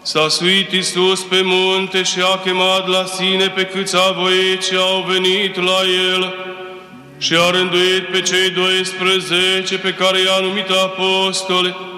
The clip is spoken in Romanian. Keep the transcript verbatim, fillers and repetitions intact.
S-a suit Iisus pe munte și a chemat la sine pe câți a voit și au venit la El și a rânduit pe cei doisprezece pe care i-a numit apostoli,